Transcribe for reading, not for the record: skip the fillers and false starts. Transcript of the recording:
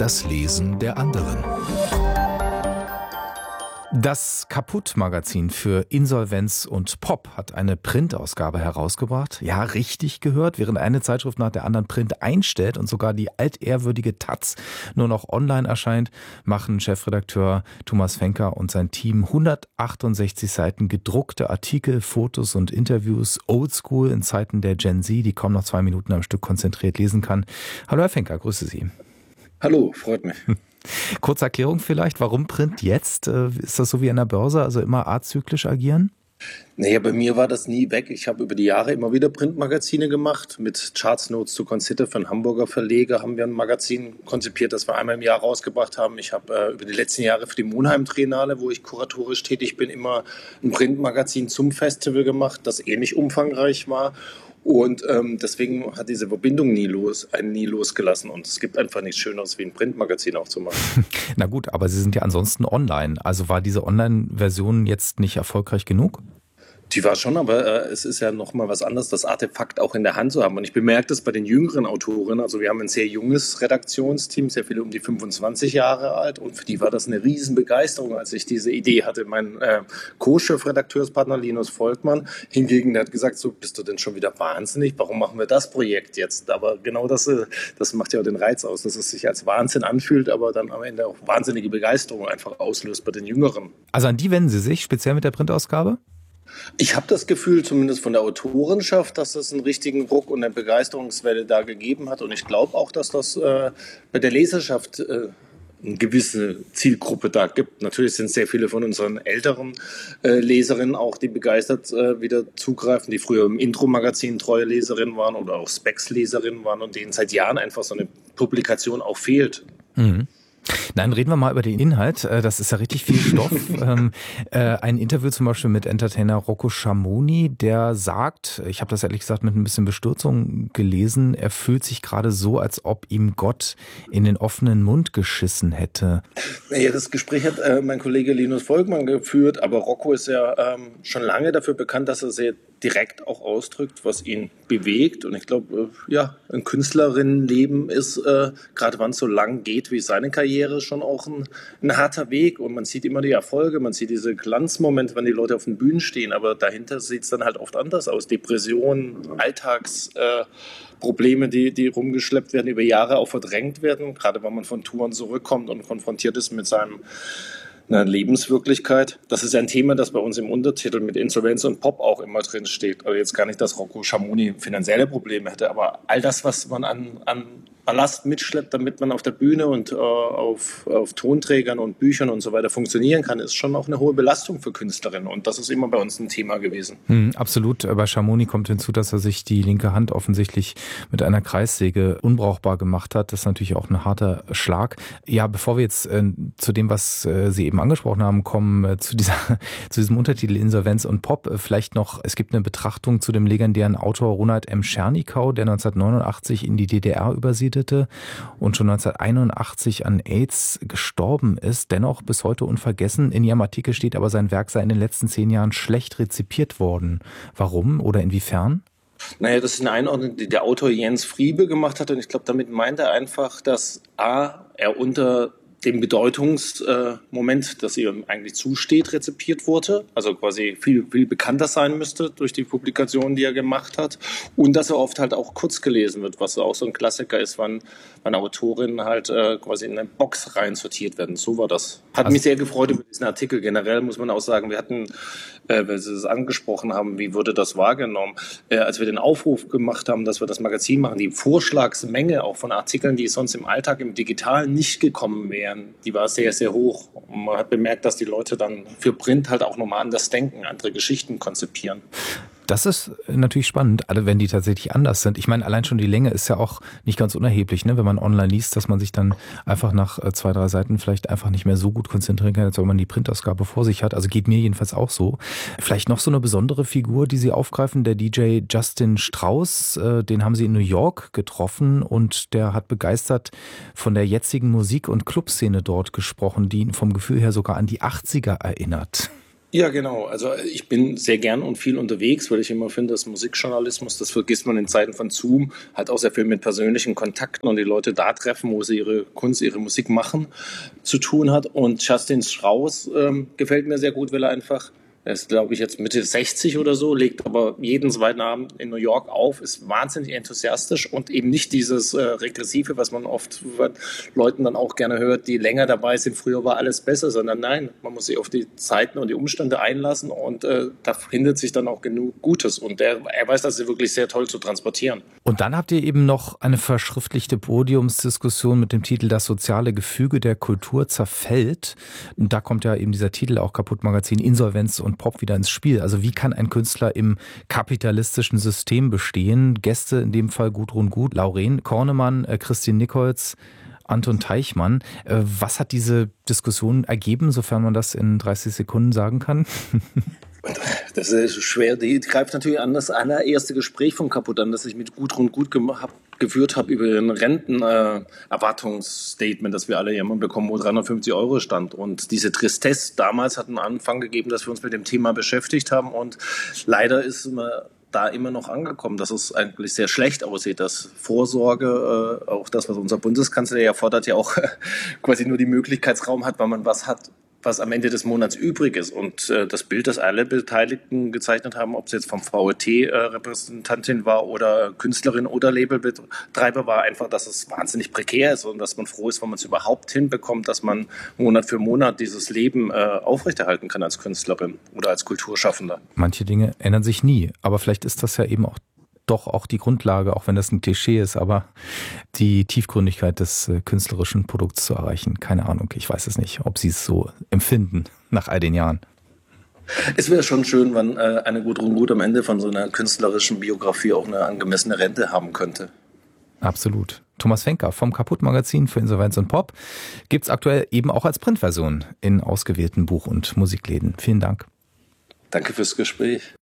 das Lesen der anderen. Das Kaputt-Magazin für Insolvenz und Pop hat eine Printausgabe herausgebracht. Ja, richtig gehört. Während eine Zeitschrift nach der anderen Print einstellt und sogar die altehrwürdige taz nur noch online erscheint, machen Chefredakteur Thomas Fenker und sein Team 168 Seiten gedruckte Artikel, Fotos und Interviews, oldschool in Zeiten der Gen Z, die kaum noch 2 Minuten am Stück konzentriert lesen kann. Hallo Herr Fenker, grüße Sie. Hallo, freut mich. Kurze Erklärung vielleicht, warum Print jetzt? Ist das so wie an der Börse, also immer azyklisch agieren? Naja, bei mir war das nie weg. Ich habe über die Jahre immer wieder Printmagazine gemacht. Mit Charts Notes to Consider für einen Hamburger Verleger haben wir ein Magazin konzipiert, das wir einmal im Jahr rausgebracht haben. Ich habe über die letzten Jahre für die Monheim Triennale, wo ich kuratorisch tätig bin, immer ein Printmagazin zum Festival gemacht, das ähnlich umfangreich war. Und deswegen hat diese Verbindung einen nie losgelassen. Und es gibt einfach nichts Schöneres, wie ein Printmagazin aufzumachen. Na gut, aber Sie sind ja ansonsten online. Also war diese Online-Version jetzt nicht erfolgreich genug? Die war schon, aber es ist ja nochmal was anderes, das Artefakt auch in der Hand zu haben. Und ich bemerke das bei den jüngeren Autorinnen. Also wir haben ein sehr junges Redaktionsteam, sehr viele um die 25 Jahre alt. Und für die war das eine Riesenbegeisterung, als ich diese Idee hatte. Mein Co-Chef-Redakteurspartner Linus Volkmann hingegen, der hat gesagt, so bist du denn schon wieder wahnsinnig? Warum machen wir das Projekt jetzt? Aber genau das macht ja auch den Reiz aus, dass es sich als Wahnsinn anfühlt, aber dann am Ende auch wahnsinnige Begeisterung einfach auslöst bei den Jüngeren. Also an die wenden Sie sich speziell mit der Printausgabe? Ich habe das Gefühl, zumindest von der Autorenschaft, dass es einen richtigen Ruck und eine Begeisterungswelle da gegeben hat. Und ich glaube auch, dass das bei der Leserschaft eine gewisse Zielgruppe da gibt. Natürlich sind sehr viele von unseren älteren Leserinnen auch, die begeistert wieder zugreifen, die früher im Intro-Magazin treue Leserinnen waren oder auch Specs-Leserinnen waren und denen seit Jahren einfach so eine Publikation auch fehlt. Mhm. Nein, reden wir mal über den Inhalt. Das ist ja richtig viel Stoff. Ein Interview zum Beispiel mit Entertainer Rocco Schamoni, der sagt, ich habe das ehrlich gesagt mit ein bisschen Bestürzung gelesen, er fühlt sich gerade so, als ob ihm Gott in den offenen Mund geschissen hätte. Ja, das Gespräch hat mein Kollege Linus Volkmann geführt, aber Rocco ist ja schon lange dafür bekannt, dass er sehr direkt auch ausdrückt, was ihn bewegt. Und ich glaube, ein Künstlerinnenleben ist, gerade wann es so lang geht wie seine Karriere, schon auch ein harter Weg. Und man sieht immer die Erfolge, man sieht diese Glanzmomente, wenn die Leute auf den Bühnen stehen. Aber dahinter sieht es dann halt oft anders aus. Depressionen, Alltagsprobleme, die rumgeschleppt werden, über Jahre auch verdrängt werden. Gerade wenn man von Touren zurückkommt und konfrontiert ist mit seiner Lebenswirklichkeit. Das ist ja ein Thema, das bei uns im Untertitel mit Insolvenz und Pop auch immer drin steht. Also jetzt gar nicht, dass Rocco Schamoni finanzielle Probleme hätte, aber all das, was man an Ballast mitschleppt, damit man auf der Bühne und auf Tonträgern und Büchern und so weiter funktionieren kann, ist schon auch eine hohe Belastung für Künstlerinnen. Und das ist immer bei uns ein Thema gewesen. Absolut. Bei Schamoni kommt hinzu, dass er sich die linke Hand offensichtlich mit einer Kreissäge unbrauchbar gemacht hat. Das ist natürlich auch ein harter Schlag. Ja, bevor wir jetzt zu dem, was Sie eben angesprochen haben, kommen, zu diesem Untertitel Insolvenz und Pop, vielleicht noch, es gibt eine Betrachtung zu dem legendären Autor Ronald M. Schernikau, der 1989 in die DDR übersiedelte und schon 1981 an AIDS gestorben ist, dennoch bis heute unvergessen. In Ihrem Artikel steht aber, sein Werk sei in den letzten 10 Jahren schlecht rezipiert worden. Warum oder inwiefern? Naja, das ist eine Einordnung, die der Autor Jens Friebe gemacht hat und ich glaube, damit meint er einfach, dass er unter dem Bedeutungsmoment, das ihm eigentlich zusteht, rezipiert wurde, also quasi viel, viel bekannter sein müsste durch die Publikationen, die er gemacht hat, und dass er oft halt auch kurz gelesen wird, was auch so ein Klassiker ist, wann Autorinnen halt quasi in eine Box reinsortiert werden. So war das. Hat mich sehr gefreut über diesen Artikel. Generell muss man auch sagen, wir hatten, weil Sie es angesprochen haben, wie wurde das wahrgenommen, als wir den Aufruf gemacht haben, dass wir das Magazin machen, die Vorschlagsmenge auch von Artikeln, die sonst im Alltag im Digitalen nicht gekommen wären, die war sehr, sehr hoch. Und man hat bemerkt, dass die Leute dann für Print halt auch nochmal anders denken, andere Geschichten konzipieren. Das ist natürlich spannend, alle wenn die tatsächlich anders sind. Ich meine, allein schon die Länge ist ja auch nicht ganz unerheblich, ne? Wenn man online liest, dass man sich dann einfach nach 2, 3 Seiten vielleicht einfach nicht mehr so gut konzentrieren kann, als wenn man die Printausgabe vor sich hat. Also geht mir jedenfalls auch so. Vielleicht noch so eine besondere Figur, die Sie aufgreifen, der DJ Justin Strauss, den haben Sie in New York getroffen und der hat begeistert von der jetzigen Musik- und Clubszene dort gesprochen, die ihn vom Gefühl her sogar an die 80er erinnert. Ja, genau. Also ich bin sehr gern und viel unterwegs, weil ich immer finde, dass Musikjournalismus, das vergisst man in Zeiten von Zoom, hat auch sehr viel mit persönlichen Kontakten und die Leute da treffen, wo sie ihre Kunst, ihre Musik machen, zu tun hat. Und Justin Strauss gefällt mir sehr gut, weil er einfach, er ist, glaube ich, jetzt Mitte 60 oder so, legt aber jeden zweiten Abend in New York auf, ist wahnsinnig enthusiastisch und eben nicht dieses Regressive, was man oft von Leuten dann auch gerne hört, die länger dabei sind, früher war alles besser, sondern nein, man muss sich auf die Zeiten und die Umstände einlassen und da findet sich dann auch genug Gutes und er weiß das wirklich sehr toll zu transportieren. Und dann habt ihr eben noch eine verschriftlichte Podiumsdiskussion mit dem Titel Das soziale Gefüge der Kultur zerfällt. Und da kommt ja eben dieser Titel auch Kaputt-Magazin, Insolvenz und Pop wieder ins Spiel. Also wie kann ein Künstler im kapitalistischen System bestehen? Gäste in dem Fall Gudrun Gut, Lauren Kornemann, Christine Nicolz, Anton Teichmann. Was hat diese Diskussion ergeben, sofern man das in 30 Sekunden sagen kann? Das ist schwer. Die greift natürlich an das allererste Gespräch von Kaputt an, das ich mit Gudrun Gut geführt habe über ein Rentenerwartungsstatement, das wir alle immer bekommen, wo 350 € stand. Und diese Tristesse damals hat einen Anfang gegeben, dass wir uns mit dem Thema beschäftigt haben. Und leider ist man da immer noch angekommen, dass es eigentlich sehr schlecht aussieht, dass Vorsorge, auch das, was unser Bundeskanzler ja fordert, ja auch quasi nur die Möglichkeitsraum hat, weil man was hat, was am Ende des Monats übrig ist. Und das Bild, das alle Beteiligten gezeichnet haben, ob es jetzt vom VET-Repräsentantin war oder Künstlerin oder Labelbetreiber, war einfach, dass es wahnsinnig prekär ist und dass man froh ist, wenn man es überhaupt hinbekommt, dass man Monat für Monat dieses Leben aufrechterhalten kann als Künstlerin oder als Kulturschaffender. Manche Dinge ändern sich nie, aber vielleicht ist das ja eben auch die Grundlage, auch wenn das ein Klischee ist, aber die Tiefgründigkeit des künstlerischen Produkts zu erreichen. Keine Ahnung, ich weiß es nicht, ob Sie es so empfinden nach all den Jahren. Es wäre schon schön, wenn eine Gudrun Gut am Ende von so einer künstlerischen Biografie auch eine angemessene Rente haben könnte. Absolut. Thomas Fenker vom Kaputt-Magazin für Insolvenz und Pop gibt es aktuell eben auch als Printversion in ausgewählten Buch- und Musikläden. Vielen Dank. Danke fürs Gespräch.